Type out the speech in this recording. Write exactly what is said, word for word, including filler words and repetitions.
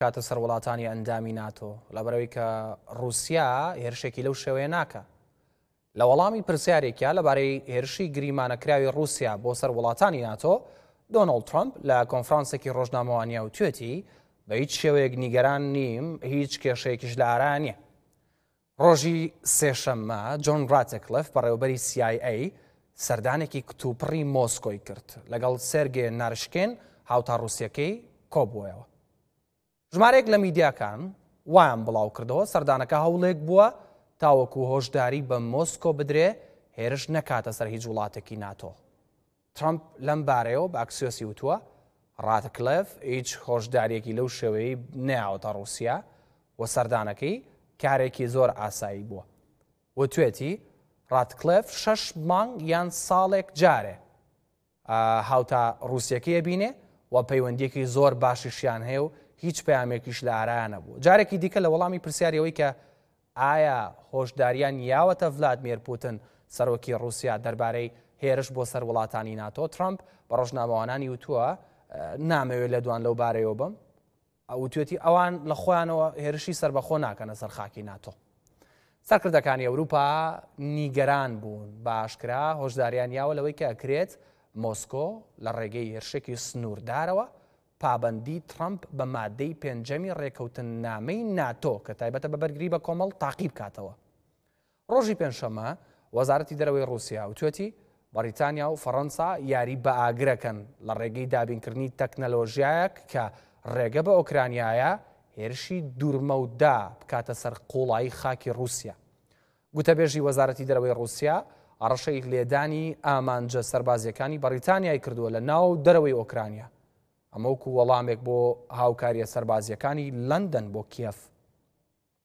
کاتە سەروڵاتانی ئەندامی ناتۆ لەبەرەوەی کە رووسیا هێرشێکی لەو شێوەیە ناکە. لە وەڵامی پرسیارێکە لەبارەی هێرشی گریمانەکراوی رووسیا بۆ سەر وڵاتانی ناتۆ، دۆناڵد ترامپ لە کۆنفرانسێکی ڕۆژنامەوانیا وتوێتی بە هیچ شێوەیەک نیگەران نیم، هیچ کێشەیەکیش لە ئارا نییە. ڕۆژی سێشەممە جۆن ڕاتکلف بەڕێوەبەری سی ئای ئەی سەردانێکی کتوپڕی مۆسکۆی کرد لەگەڵ سێرگێ نارشکێن هاوتا ڕووسیەکەی کۆبووەوە. ژمارێک لە میدیاکان وایان بڵاو کردەوە سەردانەکە هەوڵێک بووە تاوەکو هۆشداری بە مۆسکۆ بدرێ هێرش نەکاتە سەر هیچ وڵاتێکی ناتۆ. ترامپ لەم بارەیەوە بە ئەکسیۆسی وتووە ڕاتکلف هیچ هۆشدارێکی لەو شێوەیە نەیاوەتە رووسیا و سەردانەکەی کارێکی زۆر ئاسایی بووە. وتوێتی ڕاتکلف شەش مانگ یان ساڵێک جارێ هاوتا ڕووسیەکەیە بینێ و پەیوەندیەکی زۆر باشیشیان هەیە و هیچ پەیامێکیش لە ئارایە نەبوو. جارێکی دیکە لە وەڵامی پرسیارەوەی کە ئایا هۆشداریان یاوەتە ڤلادیمیر پوتین سەرۆکی رووسیا دەربارەی هێرش بۆ سەر وڵاتانی ناتۆ، ترامپ بە ڕۆژنامەوانانی وتووە نامەوێت لە دوان لەو بارەیەوە بم، وتوێتی ئەوان لە خۆیانەوە هێرشی سربەخۆ ناکەنە سەر خاکی ناتۆ. سەرکردەکانی ئەوروپا نیگەران بوون بە ئاشکرا هۆشداریان یاوە لەوەی کە ئەکرێت مۆسکۆ لە ڕێگەی هێرشێکی سنووردارەوە پابەندی ترامپ بە مادەی پێنجەمی ڕێکەوتن نامەی ناتۆ کە تایبەتە بە بەرگری بە کۆمەڵ تاقیب کاتەوە. ڕۆژی پێنجشەممە وەزارەتی دەرەوەی رووسیا وتوێتی بەریتانیا و فەڕەنسا یاری بە ئاگرەکەن لە ڕێگەی دابینکردنی تەکنەلۆژیایەک کە ڕێگە بە ئۆکرانیایە هێرشی دوورمەودا بکاتە سەر قوڵایی خاکی رووسیا. گوتەبێژی وەزارەتی دەرەوەی رووسیا ئەڕەشەی لێدانی ئامانجە سەربازیەکانی بەریتانیای کردووە لە ناو دەرەوەی ئۆکرانیا، ئەمە وەکو وەڵامێک بۆ هاوکاریە سەربازیەکانی لەندەن بۆ کیەف.